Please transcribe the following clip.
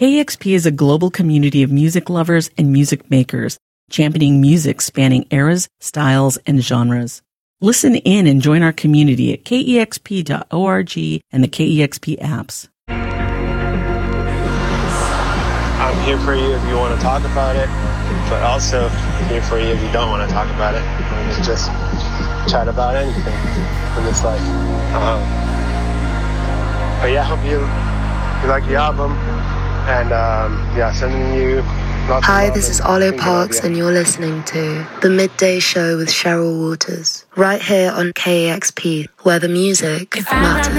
KEXP is a global community of music lovers and music makers, championing music spanning eras, styles, and genres. Listen in and join our community at kexp.org and the KEXP apps. I'm here for you if you want to talk about it, but also here for you if you don't want to talk about it. We can just chat about anything in this life. But yeah, I hope you like the album, and sending you lots Hi, of love. this is Ole Parks, and you're listening to The Midday Show with Cheryl Waters, right here on KEXP, where the music matters.